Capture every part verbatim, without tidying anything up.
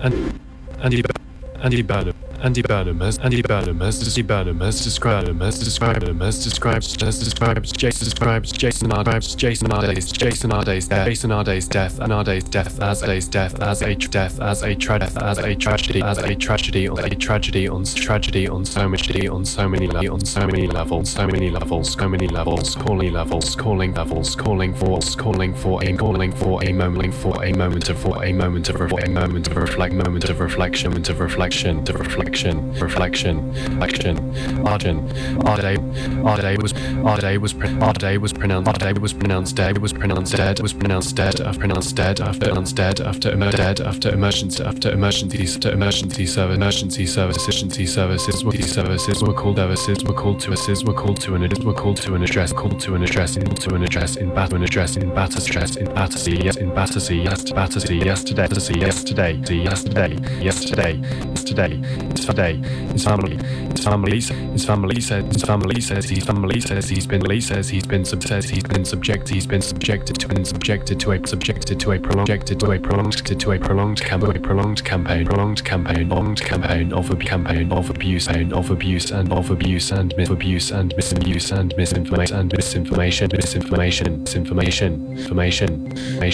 and Andy Andy Burnham Andy Burnham has Andy Burnham has Andy Burnham has described him has described him has described has described Jason describes Jason describes Jason Ardays Jason Ardays death Jason Ardays death and Ardays death as Ardays death as a death as a tragedy as a tragedy as a tragedy on a tragedy on tragedy on so much on so many on so many levels so many levels so many levels calling levels calling levels calling for calling for a calling for a moment for a moment of for a moment of a moment of reflect moment of reflection moment of reflection to reflection reflection action Arjun Arday Arday was Arday was Arday was pronounced Arday was pronounced dead was pronounced dead was pronounced dead after pronounced dead after pronounced dead after emer dead after emergency after emergencies to emergency service emergency service emergency services were services were called services were called to assist were called to an were called to an address called to an address in to an address in battle an address in Battersea in Battersea yes in Battersea yes Battersea yesterday yesterday yesterday yesterday yesterday his family his family his family his family said his family says his family says he's been Lee says he's been sub says he's been subject he's been subjected to and subjected to a subjected to a prolonged to a prolonged to a prolonged campaign prolonged campaign prolonged campaign prolonged campaign of a campaign of abuse and of abuse and of abuse and misabuse and misabuse and misinformation and misinformation misinformation misinformation information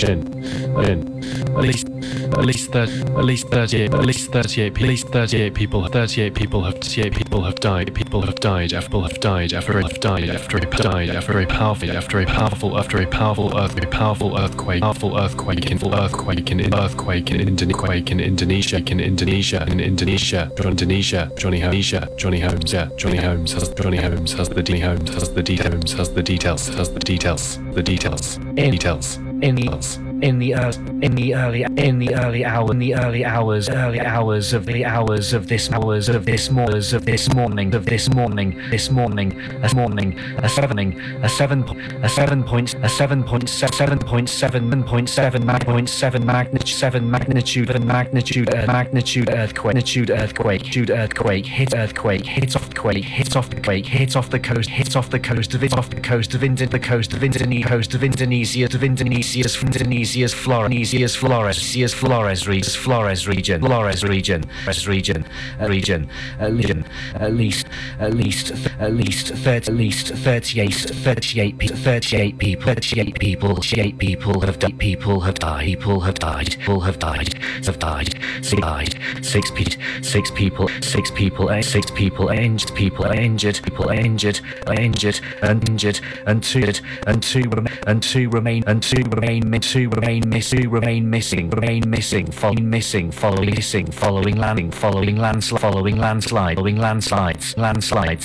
information at least at least thirty at least thirty-eight at least thirty-eight at least thirty-eight people thirty-eight people have thirty-eight people have died people have died people have died after a died after a died after a powerful after a powerful after a powerful earth a powerful earthquake powerful earthquake in full earthquake in earthquake in Indonesia in Indonesia in Indonesia in Indonesia Indonesia Johnny Holmes Johnny Holmes yeah Johnny Holmes has Johnny Holmes has the D Holmes has the details has the details has the details the details details in the in the uh, in the early in the early hour in the early hours early hours of the hours of this hours of this hours of this morning of this morning this morning a morning a sevening a seven a seven point a seven point seven point seven point seven point seven magnitude seven magnitude and magnitude uh, magnitude earthquake magnitude earthquake magnitude earthquake hit earthquake hit off the quake hit off the quake hit off the coast hit off the coast of it off the coast of India the coast of Indonesia coast of Indonesia of Indonesia's Indonesia's Flores Flores Flores region Flores region Flores region Flores region a region a region at least at least at least thirty at least thirty-eight thirty-eight thirty-eight people thirty-eight people thirty-eight people have died people have died people have died people have died have died six died six people six people six people six people injured people injured people injured injured and injured and two and two and two remain and two remain two remain missing remain missing remain missing following missing following missing following landing following landslide following landslide following landslides landslides